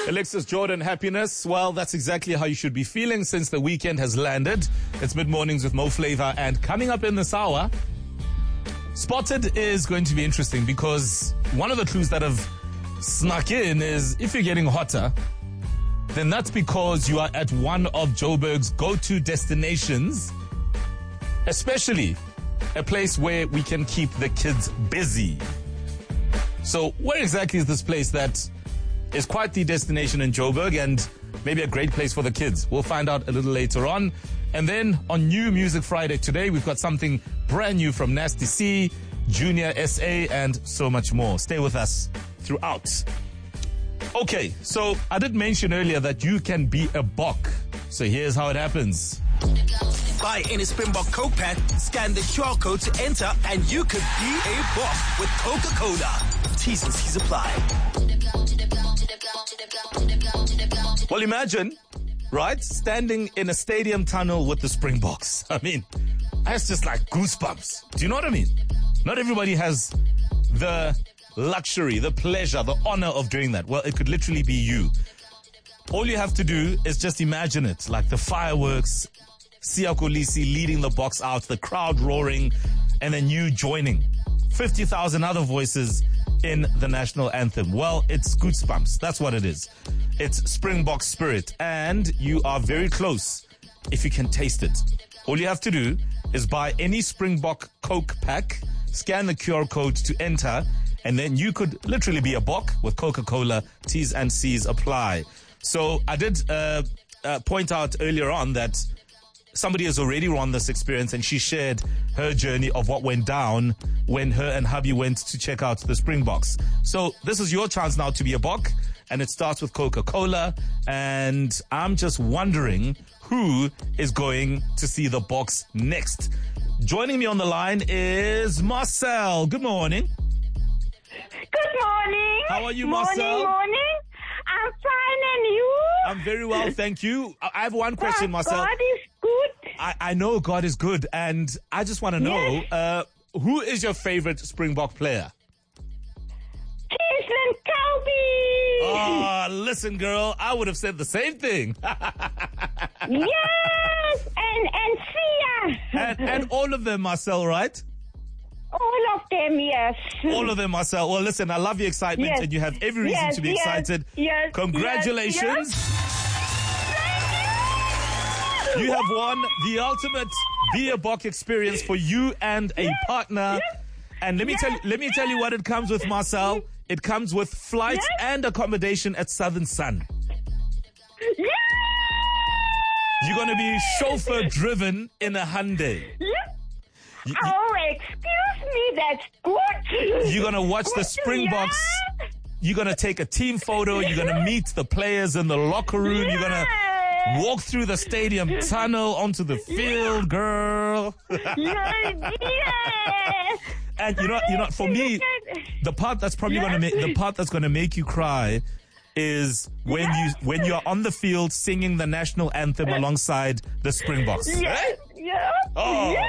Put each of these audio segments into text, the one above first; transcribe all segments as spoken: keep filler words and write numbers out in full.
Alexis Jordan, happiness. Well, that's exactly how you should be feeling since the weekend has landed. It's Mid-Mornings with Mo Flavor, and coming up in this hour, Spotted is going to be interesting because one of the clues that have snuck in is if you're getting hotter, then that's because you are at one of Joburg's go-to destinations, especially a place where we can keep the kids busy. So where exactly is this place that is quite the destination in Joburg and maybe a great place for the kids? We'll find out a little later on. And then on New Music Friday today, we've got something brand new from Nasty C, Junior S A, and so much more. Stay with us throughout. Okay, so I did mention earlier that you can be a bok. So here's how it happens. Buy any Springbok Coke pack, scan the Q R code to enter, and you could be a bok with Coca-Cola. T's and C's apply. Well, imagine, right, standing in a stadium tunnel with the Springboks. I mean, that's just like goosebumps. Do you know what I mean? Not everybody has the luxury, the pleasure, the honor of doing that. Well, it could literally be you. All you have to do is just imagine it, like the fireworks, Siya Kolisi leading the box out, the crowd roaring, and then you joining fifty thousand other voices in the national anthem. Well, it's goosebumps. That's what it is. It's Springbok spirit, and you are very close if you can taste it. All you have to do is buy any Springbok Coke pack, scan the Q R code to enter, and then you could literally be a bok with Coca-Cola. T's and C's apply. So I did uh, uh, point out earlier on that somebody has already run this experience, and she shared her journey of what went down when her and hubby went to check out the Springboks. So this is your chance now to be a bok, and it starts with Coca-Cola. And I'm just wondering who is going to see the box next. Joining me on the line is Marcel. Good morning. Good morning. How are you, morning, Marcel? Morning, morning. I'm fine, and you? I'm very well, thank you. I I have one question, God, Marcel. God is good. I, I know God is good, and I just want to know, Yes. uh, who is your favorite Springbok player? Kingsland Calby. Oh, listen, girl, I would have said the same thing. Yes, and and Sia. and, and all of them, Marcel, right? All of them, yes. All of them, Marcel. Well, listen, I love your excitement, Yes. and you have every reason Yes, to be yes, excited. yes, Congratulations. Thank you. You have won the ultimate Be a Bok experience for you and a partner. And let me tell you, let me tell you what it comes with, Marcel. It comes with flight Yes. and accommodation at Southern Sun. Yes. You're going to be chauffeur driven in a Hyundai. Yes. You- you- Oh, excuse me, that's good. You're going to watch the Good, Springboks. yeah. You're going to take a team photo. You're going to meet the players in the locker room. You're going to Yes. walk through the stadium tunnel onto the field, girl. Yes, yes. And you know, you know, for me, the part that's probably going to make the part that's going to make you cry is when you when you're on the field singing the national anthem alongside the Springboks. Yes, Right? yes. Oh, Yes.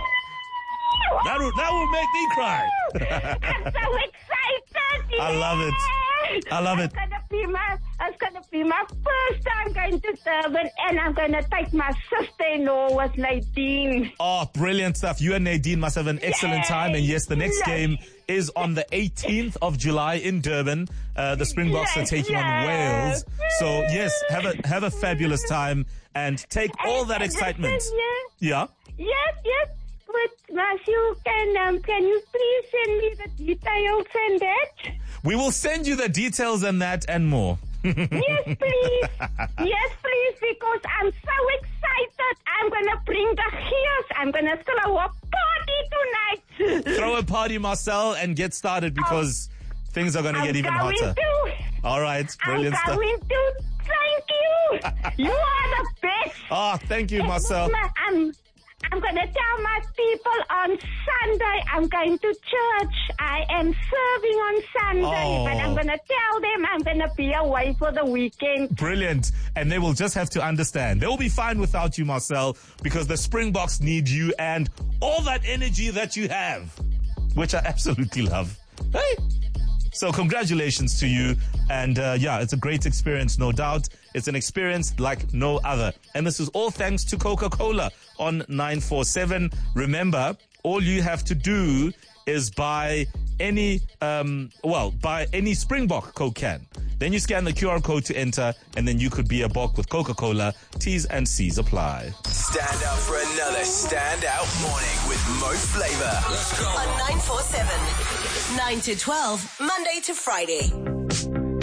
that will that will make me cry. I'm so excited. I love it. Yes. I love it. It's gonna be my, it's gonna be my first time going to Durban, and I'm gonna take my sister-in-law with Nadine. Oh, brilliant stuff. You and Nadine must have an excellent Yes. time. And yes, the next Yes. game is on the eighteenth of July in Durban. Uh, the Springboks are Yes, taking on yes. Wales. So yes, have a have a fabulous time and take all that And- and excitement. listen, yeah. Yeah. Yes, yes. But Matthew, can um, can you please send me the details and that? We will send you the details and that and more. Yes, please. Yes, please, because I'm so excited. I'm gonna bring the heels. I'm gonna throw a party tonight. Throw a party, Marcel, and get started because things are going to I'm get even going hotter. to. All right. Brilliant I'm stuff. going to. Thank you. You are the best. Oh, thank you, Marcel. I'm, I'm going to tell my people on Sunday I'm going to church. I am serving on Sunday, Oh. but I'm going to tell them I'm going to be away for the weekend. Brilliant. And they will just have to understand. They will be fine without you, Marcel, because the Springboks need you and all that energy that you have, which I absolutely love. Hey, So congratulations to you. And uh, yeah, it's a great experience, no doubt. It's an experience like no other. And this is all thanks to Coca-Cola on nine four seven. Remember, all you have to do is buy any, um, well, buy any Springbok Coke can. Then you scan the Q R code to enter, and then you could be a Bok with Coca-Cola. T's and C's apply. Stand up for another standout morning with Mo Flava. Let's go. On nine four seven, nine to twelve, Monday to Friday.